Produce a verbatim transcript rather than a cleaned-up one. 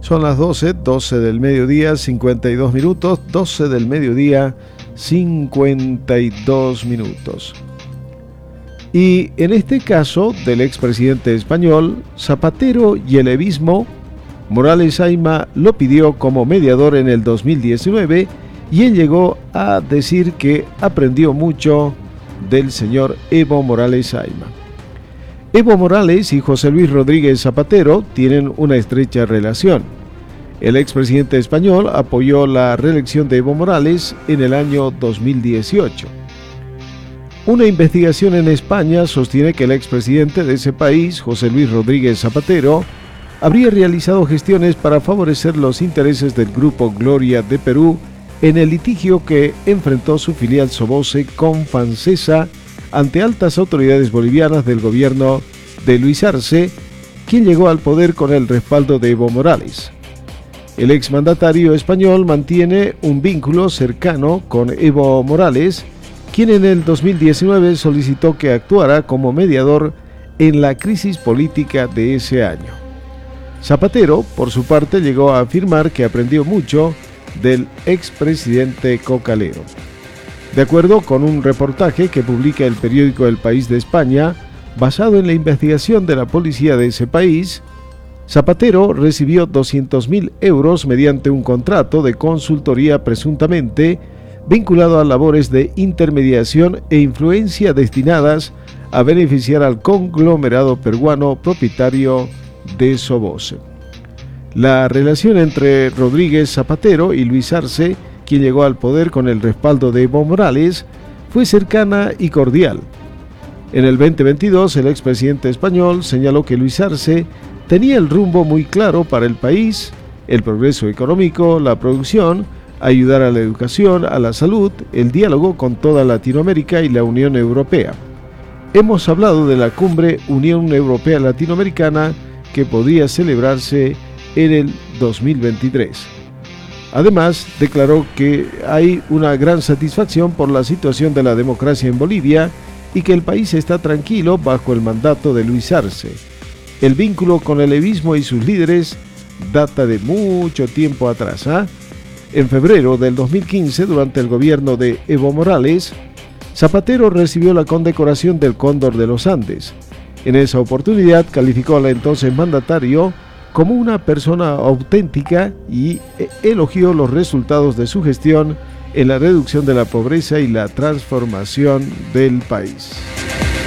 Son las doce, doce del mediodía, cincuenta y dos minutos, doce del mediodía, cincuenta y dos minutos. Y en este caso del expresidente español, Zapatero y el evismo, Morales Ayma lo pidió como mediador en el dos mil diecinueve y él llegó a decir que aprendió mucho del señor Evo Morales Ayma. Evo Morales y José Luis Rodríguez Zapatero tienen una estrecha relación. El expresidente español apoyó la reelección de Evo Morales en el año dos mil dieciocho. Una investigación en España sostiene que el expresidente de ese país, José Luis Rodríguez Zapatero, habría realizado gestiones para favorecer los intereses del Grupo Gloria de Perú en el litigio que enfrentó su filial Soboce con Fancesa ante altas autoridades bolivianas del gobierno de Luis Arce, quien llegó al poder con el respaldo de Evo Morales. El exmandatario español mantiene un vínculo cercano con Evo Morales, quien en el dos mil diecinueve solicitó que actuara como mediador en la crisis política de ese año. Zapatero, por su parte, llegó a afirmar que aprendió mucho del expresidente cocalero. De acuerdo con un reportaje que publica el periódico El País de España, basado en la investigación de la policía de ese país, Zapatero recibió doscientos mil euros mediante un contrato de consultoría presuntamente vinculado a labores de intermediación e influencia destinadas a beneficiar al conglomerado peruano propietario de Soboce. La relación entre Rodríguez Zapatero y Luis Arce, quien llegó al poder con el respaldo de Evo Morales, fue cercana y cordial. En el veinte veintidós, el expresidente español señaló que Luis Arce tenía el rumbo muy claro para el país, el progreso económico, la producción, ayudar a la educación, a la salud, el diálogo con toda Latinoamérica y la Unión Europea. Hemos hablado de la cumbre Unión Europea Latinoamericana que podría celebrarse en el dos mil veintitrés. Además, declaró que hay una gran satisfacción por la situación de la democracia en Bolivia y que el país está tranquilo bajo el mandato de Luis Arce. El vínculo con el evismo y sus líderes data de mucho tiempo atrás. ¿eh? En febrero del dos mil quince, durante el gobierno de Evo Morales, Zapatero recibió la condecoración del Cóndor de los Andes. En esa oportunidad calificó al entonces mandatario como una persona auténtica y elogió los resultados de su gestión en la reducción de la pobreza y la transformación del país.